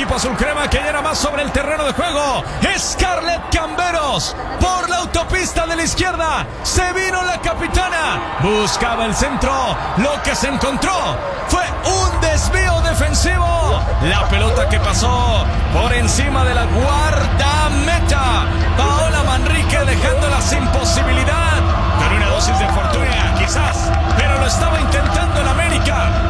equipo azul crema que llena más sobre el terreno de juego. Scarlett Camberos por la autopista de la izquierda. Se vino la capitana. Buscaba el centro. Lo que se encontró fue un desvío defensivo. La pelota que pasó por encima de la guardameta. Paola Manrique dejándola sin posibilidad. Con una dosis de fortuna, quizás, pero lo estaba intentando el América.